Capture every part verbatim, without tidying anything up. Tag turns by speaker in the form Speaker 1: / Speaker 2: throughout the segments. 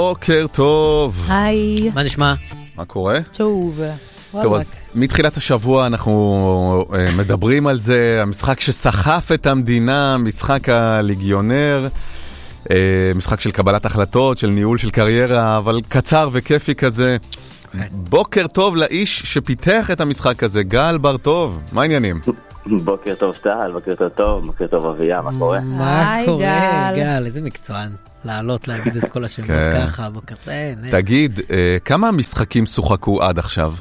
Speaker 1: בוקר טוב.
Speaker 2: היי.
Speaker 3: מה נשמע?
Speaker 1: מה קורה?
Speaker 2: טוב.
Speaker 1: טוב, אז מתחילת השבוע אנחנו uh, מדברים על זה, המשחק שסחף את המדינה, משחק הליגיונר, uh, משחק של קבלת החלטות, של ניהול של קריירה, אבל קצר וכיפי כזה. בוקר טוב לאיש שפיתח את המשחק הזה, גל בר טוב, מה העניינים?
Speaker 4: בוקר טוב סטל, בוקר טוב טוב, בוקר טוב אביה, מה קורה?
Speaker 3: מה קורה? גל, איזה מקצוען. לעלות, להגיד את כל השמות ככה, בוקר טוב.
Speaker 1: תגיד, כמה משחקים שוחקו עד עכשיו?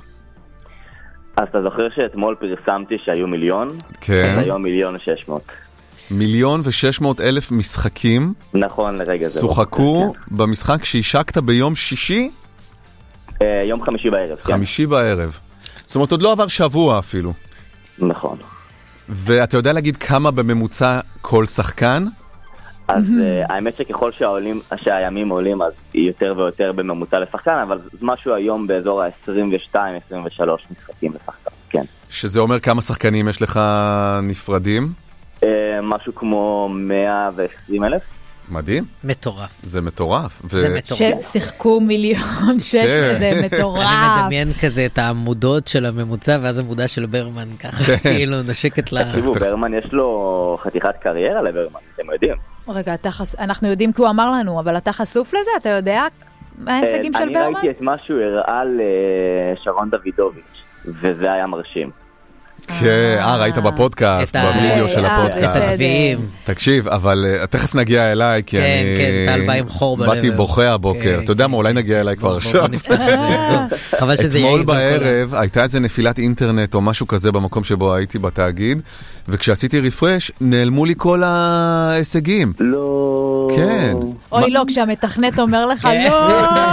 Speaker 4: אז אתה זוכר שאתמול פרסמתי שהיו מיליון?
Speaker 1: כן.
Speaker 4: אז היום מיליון ושש מאות.
Speaker 1: מיליון ושש מאות אלף משחקים?
Speaker 4: נכון, לרגע זה.
Speaker 1: שוחקו במשחק שהשקת ביום שישי?
Speaker 4: יום חמישי בערב.
Speaker 1: חמישי בערב. זאת אומרת, עוד לא עבר שבוע אפילו.
Speaker 4: נכון.
Speaker 1: ואתה יודע להגיד כמה בממוצע כל שחקן?
Speaker 4: אז האמת שככל שהימים עולים, אז יותר ויותר בממוצע לשחקן, אבל משהו היום באזור ה-עשרים ושתיים עשרים ושלוש משחקים לשחקן, כן.
Speaker 1: שזה אומר כמה שחקנים יש לך נפרדים?
Speaker 4: משהו כמו מאה ועשרים אלף.
Speaker 1: מדהים.
Speaker 3: מטורף.
Speaker 1: זה מטורף.
Speaker 3: זה מטורף.
Speaker 2: ששיחקו מיליון שש, זה מטורף.
Speaker 3: אני מדמיין כזה את העמודות של הממוצע, ואז עמודה של ברמן ככה, כאילו נשקת לה...
Speaker 4: תקשיבו, ברמן יש לו חתיכת קריירה לברמן, אתם יודעים.
Speaker 2: רגע, אנחנו יודעים כי הוא אמר לנו, אבל אתה חשוף לזה? אתה יודע מה ההישגים של ברמן?
Speaker 4: אני ראיתי את מה שהוא הראה לשרון דוידוביץ', וזה היה מרשים.
Speaker 1: כן, אה, ראית בפודקאסט, בווידאו של הפודקאסט.
Speaker 3: את הגביעים.
Speaker 1: תקשיב, אבל תכף נגיע אליי, כי אני...
Speaker 3: כן, כן, טל בא עם חור בלב.
Speaker 1: באתי בוכה הבוקר. אתה יודע מה, אולי נגיע אליי כבר עכשיו.
Speaker 3: חבל שזה יהיה...
Speaker 1: אתמול בערב הייתה איזה נפילת אינטרנט או משהו כזה במקום שבו הייתי בתאגיד, וכשעשיתי רפרש, נעלמו לי כל ההישגים.
Speaker 4: לא...
Speaker 1: כן.
Speaker 2: אוי לא, כשהמתכנת אומר לך לא.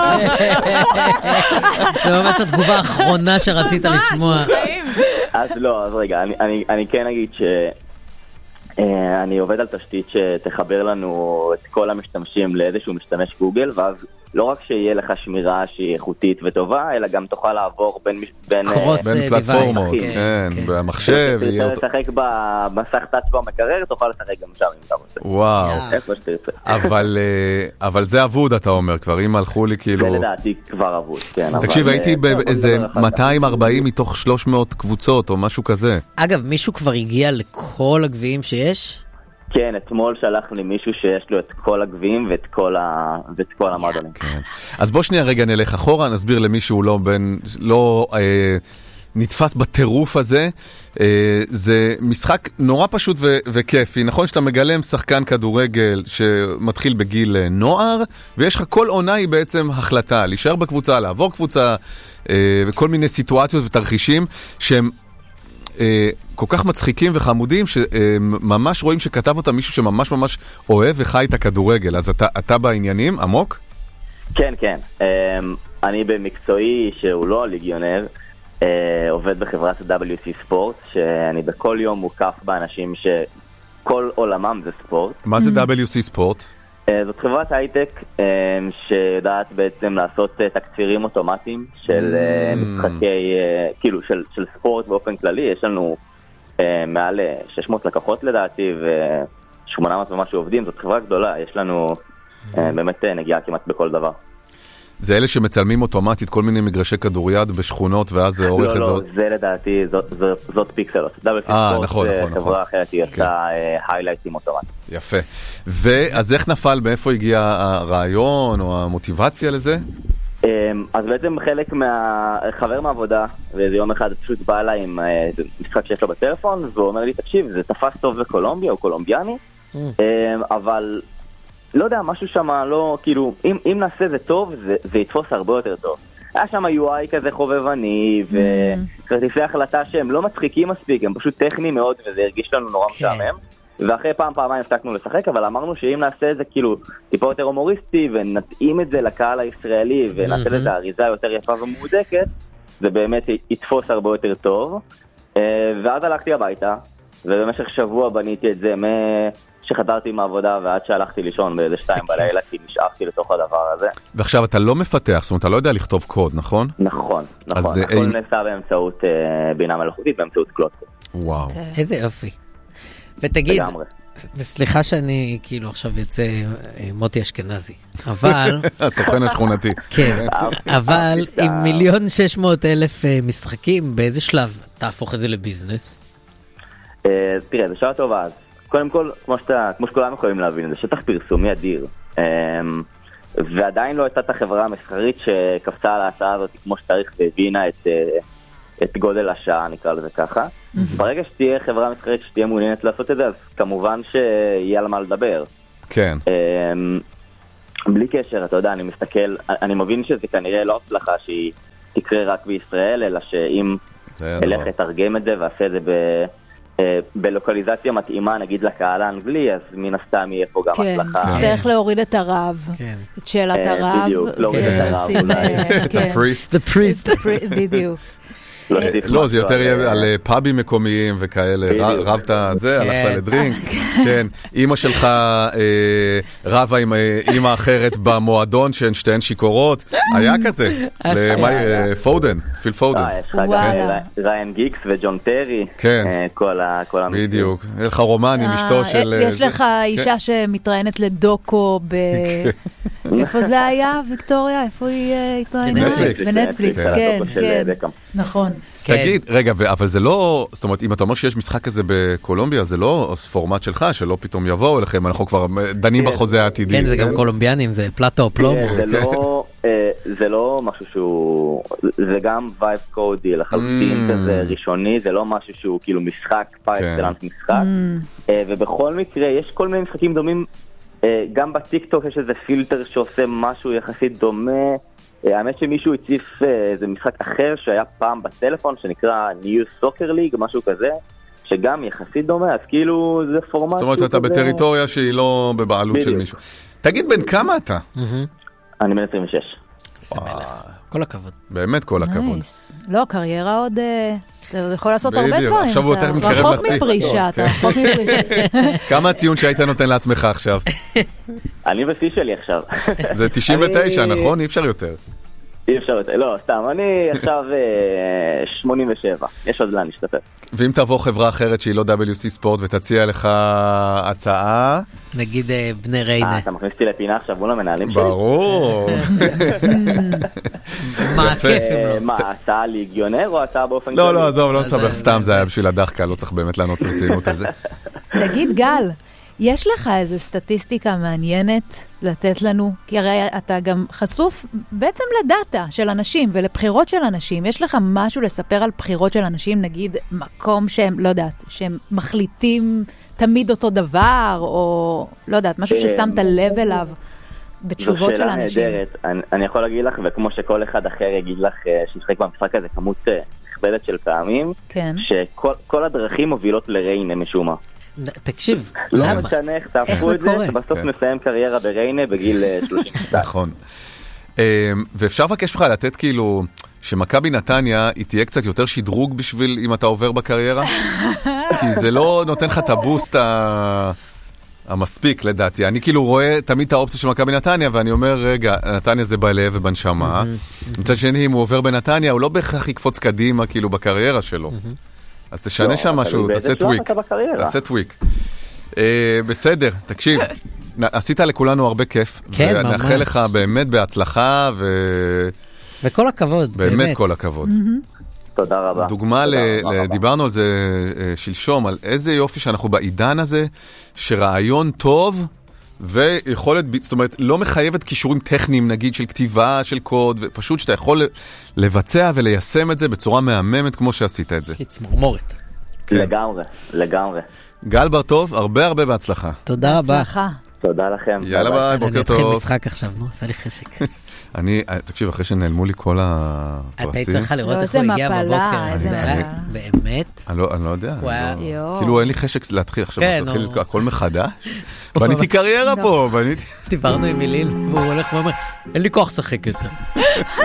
Speaker 3: זה ממש התגובה האחרונה שרצית לשמוע.
Speaker 4: אז לא, אז רגע, אני, אני, אני כן אגיד שאני עובד על תשתית שתחבר לנו את כל המשתמשים לאיזשהו משתמש גוגל, ואז לא רק שיהיה לך שמירה שהיא איכותית וטובה, אלא גם תוכל לעבור בין, בין,
Speaker 1: בין פלטפורמות, כן, במחשב.
Speaker 4: תרצה לשחק במסך טאץ' במקרר, תוכל לשחק גם שם אם אתה רוצה.
Speaker 1: וואו.
Speaker 4: איפה שתרצה.
Speaker 1: אבל, אבל זה אבוד, אתה אומר, כבר אם הלכו לי כאילו...
Speaker 4: זה לדעתי כבר אבוד, כן.
Speaker 1: תקשיב, הייתי באיזה מאתיים וארבעים מתוך שלוש מאות קבוצות או משהו כזה.
Speaker 3: אגב, מישהו כבר הגיע לכל הגביעים שיש?
Speaker 4: כן, אתמול שלח לי מישהו שיש לו את כל הגביעים ואת כל ה... ואת כל המועדונים.
Speaker 1: כן. אז בוא שנייה רגע נלך אחורה, נסביר למישהו לא בין... לא אה, נתפס בטירוף הזה. אה, זה משחק נורא פשוט ו- וכיפי. נכון שאתה מגלם שחקן כדורגל שמתחיל בגיל נוער, ויש לך כל עונה היא בעצם החלטה, להישאר בקבוצה, לעבור קבוצה, אה, וכל מיני סיטואציות ותרחישים שהם... כל כך מצחיקים וחמודים שממש רואים שכתב אותם מישהו שממש ממש אוהב וחי את הכדורגל. אז אתה, אתה בעניינים עמוק?
Speaker 4: כן, כן. אני במקצועי שהוא לא ליגיונר, עובד בחברת דאבליו סי ספורט, שאני בכל יום מוקף באנשים שכל עולמם זה ספורט.
Speaker 1: מה זה דאבליו סי ספורט?
Speaker 4: זאת חברת הייטק שיודעת בעצם לעשות תקצירים אוטומטיים של משחקי, כאילו של, של ספורט באופן כללי. יש לנו מעל שש מאות לקוחות לדעתי ו-שמונה מאות ומשהו עובדים. זאת חברה גדולה, יש לנו באמת נגיעה כמעט בכל דבר.
Speaker 1: זה אלה שמצלמים אוטומטית כל מיני מגרשי כדוריד בשכונות ואז זה עורך את
Speaker 4: זה?
Speaker 1: לא,
Speaker 4: לא, זה לדעתי, זאת, זאת, זאת פיקסלות.
Speaker 1: אה, נכון, נכון.
Speaker 4: חברה אחרת היא עושה היילייטים אוטומטית.
Speaker 1: יפה. ואז איך נפל, מאיפה הגיע הרעיון או המוטיבציה לזה?
Speaker 4: אז בעצם חלק מהחבר מהעבודה, ואיזה יום אחד פשוט בא לה עם משחק שיש לו בטלפון, והוא אומר לי, תקשיב, זה תפס טוב בקולומביה או קולומביאני, אבל לא יודע, משהו שם לא, כאילו, אם, אם נעשה זה טוב, זה, זה יתפוס הרבה יותר טוב. היה שם יו איי כזה חובבני, וכרטיסי החלטה שהם לא מצחיקים מספיק, הם פשוט טכניים מאוד, וזה הרגיש לנו נורא משעמם. ואחרי פעם פעמיים הפסקנו לשחק, אבל אמרנו שאם נעשה את זה כאילו טיפה יותר הומוריסטי, ונתאים את זה לקהל הישראלי, ונעשה לזה אריזה יותר יפה ומהודקת, זה באמת יתפוס הרבה יותר טוב. ואז הלכתי הביתה, ובמשך שבוע בניתי את זה, שחזרתי מהעבודה ועד שהלכתי לישון באיזה שתיים בלילה, כי נשאפתי לתוך הדבר הזה.
Speaker 1: ועכשיו אתה לא מפתח, זאת אומרת, אתה לא יודע לכתוב קוד, נכון?
Speaker 4: נכון, נכון. הכל נעשה באמצעות בינה מלאכותית, באמצעות קלוד.
Speaker 1: וואו.
Speaker 3: איזה יופי. ותגיד, סליחה שאני כאילו עכשיו יוצא מוטי אשכנזי, אבל...
Speaker 1: הסוכן השכונתי.
Speaker 3: כן, אבל עם מיליון שש מאות אלף משחקים, באיזה שלב תהפוך את זה לביזנס?
Speaker 4: תראה, זה שאלה טובה אז. קודם כל, כמו שכולם יכולים להבין, זה שטח פרסומי אדיר. ועדיין לא הייתה את החברה המסחרית שקפצה על ההצעה הזאת כמו שצריך והבינה את, את גודל השעה, נקרא לזה ככה. ברגע שתהיה חברה מסחרית שתהיה מעוניינת לעשות את זה, אז כמובן שיהיה על מה לדבר.
Speaker 1: כן.
Speaker 4: בלי קשר, אתה יודע, אני מסתכל, אני מבין שזה כנראה לא הצלחה שהיא תקרה רק בישראל, אלא שאם אלך לתרגם את זה ועשה את זה ב... בלוקליזציה מתאימה, נגיד לקהל האנגלי, אז מן הסתם יהיה פה גם הצלחה.
Speaker 2: כן, צריך להוריד את הרב, את שאלת הרב.
Speaker 4: בדיוק, להוריד את הרב אולי.
Speaker 1: את הפריסט.
Speaker 3: The priest.
Speaker 2: בדיוק.
Speaker 1: לא, זה יותר יהיה על פאבים מקומיים וכאלה, רבת זה, הלכת לדרינק, כן, אמא שלך רבה עם אמא אחרת במועדון שהן שתיהן שיקורות, היה כזה, פודן, פיל פודן.
Speaker 4: יש לך ריין גיקס וג'ון טרי, כל המסכים.
Speaker 1: בדיוק, יש לך רומן עם אשתו של...
Speaker 2: יש לך אישה שמתראיינת לדוקו ב... איפה זה היה, ויקטוריה? איפה היא התראיינת?
Speaker 1: בנטפליקס.
Speaker 2: בנטפליקס, כן, כן, נכון.
Speaker 1: תגיד, רגע, אבל זה לא, זאת אומרת, אם אתה אומר שיש משחק כזה בקולומביה, זה לא פורמט שלך, שלא פתאום יבואו אליכם, אנחנו כבר דנים בחוזה העתידי.
Speaker 3: כן, זה גם קולומביאנים, זה פלטו או פלומו.
Speaker 4: זה לא משהו שהוא, זה גם וייב קודי, לחלוטין כזה ראשוני, זה לא משהו שהוא כאילו משחק, פאר אקסלנס משחק, ובכל מקרה, יש כל מיני משחקים דומים, גם בטיקטוק יש איזה פילטר שעושה משהו יחסית דומה, האמת שמישהו הציף איזה משחק אחר שהיה פעם בטלפון שנקרא New Soccer League, משהו כזה, שגם יחסית דומה, אז כאילו זה פורמט.
Speaker 1: זאת אומרת, אתה בטריטוריה שהיא לא בבעלות של מישהו. תגיד, בן כמה אתה?
Speaker 4: אני בן עשרים ושש.
Speaker 3: כל הכבוד.
Speaker 1: באמת כל הכבוד.
Speaker 2: לא, קריירה עוד... אתה יכול לעשות הרבה דברים.
Speaker 1: עכשיו הוא יותר מתקרב
Speaker 2: לשיא. רחוק מפרישה, אתה רחוק מפרישה.
Speaker 1: כמה הציון שהיית נותן לעצמך עכשיו?
Speaker 4: אני בשיא שלי עכשיו.
Speaker 1: זה תשעים ותשע, נכון? אי אפשר יותר.
Speaker 4: אי אפשר יותר, לא, סתם, אני עכשיו שמונים ושבע, יש עוד לאן להשתתף.
Speaker 1: ואם תבוא חברה אחרת שהיא לא דאבליו סי ספורט ותציע לך הצעה?
Speaker 3: נגיד בני ריינה.
Speaker 4: אה, אתה מכניס אותי לפינה עכשיו מול המנהלים שלי?
Speaker 1: ברור.
Speaker 3: מה הכיף אם לא?
Speaker 4: מה, הצעה ליגיונר או הצעה באופן כללי?
Speaker 1: לא, לא, עזוב, לא סבך, סתם זה היה בשביל הדחקה, לא צריך באמת לענות ברצינות על זה.
Speaker 2: תגיד גל, יש לך איזו סטטיסטיקה מעניינת לתת לנו? כי הרי אתה גם חשוף בעצם לדאטה של אנשים ולבחירות של אנשים. יש לך משהו לספר על בחירות של אנשים, נגיד מקום שהם, לא יודעת, שהם מחליטים תמיד אותו דבר, או לא יודעת, משהו ששמת לב אליו בתשובות של אנשים?
Speaker 4: זו שאלה נהדרת. אני, אני יכול להגיד לך, וכמו שכל אחד אחר יגיד לך שישחק במשחק הזה כמות נכבדת של פעמים, כן. שכל כל הדרכים מובילות לריינה משום מה.
Speaker 3: תקשיב,
Speaker 4: למה? לא משנה איך תהפכו את זה, בסוף נסיים קריירה בריינה בגיל שלושים.
Speaker 1: נכון. ואפשר לבקש לך לתת כאילו, שמכבי נתניה היא תהיה קצת יותר שדרוג בשביל אם אתה עובר בקריירה? כי זה לא נותן לך את הבוסט המספיק לדעתי. אני כאילו רואה תמיד את האופציה של מכבי נתניה, ואני אומר, רגע, נתניה זה בלב ובנשמה. מצד שני, אם הוא עובר בנתניה, הוא לא בהכרח יקפוץ קדימה כאילו בקריירה שלו. אז תשנה שם משהו, תעשה טוויק, תעשה טוויק. בסדר, תקשיב, עשית לכולנו הרבה כיף, ונאחל לך באמת בהצלחה,
Speaker 3: וכל הכבוד, באמת.
Speaker 1: באמת כל הכבוד.
Speaker 4: תודה רבה.
Speaker 1: דוגמה, דיברנו על זה שלשום, על איזה יופי שאנחנו בעידן הזה, שרעיון טוב, ויכולת, זאת אומרת, לא מחייבת קישורים טכניים, נגיד, של כתיבה, של קוד, ופשוט שאתה יכול לבצע וליישם את זה בצורה מהממת כמו שעשית את זה.
Speaker 3: צמרמורת.
Speaker 4: לגמרי, לגמרי.
Speaker 1: גל בר טוב, הרבה הרבה בהצלחה.
Speaker 3: תודה רבה.
Speaker 4: תודה לכם.
Speaker 1: יאללה ביי, בוקר טוב.
Speaker 3: אני אתחיל משחק עכשיו, נו, עשה לי חשק.
Speaker 1: אני, תקשיב, אחרי שנעלמו לי כל הפרסים.
Speaker 3: אתה צריכה לראות איך הוא הגיע בבוקר. זה היה באמת?
Speaker 1: אני לא יודע. כאילו אין לי חשק להתחיל עכשיו, להתחיל הכל מחדש. בניתי קריירה פה, בניתי...
Speaker 3: דיברנו עם מיליל, והוא הולך ואומר, אין לי כוח שחק יותר.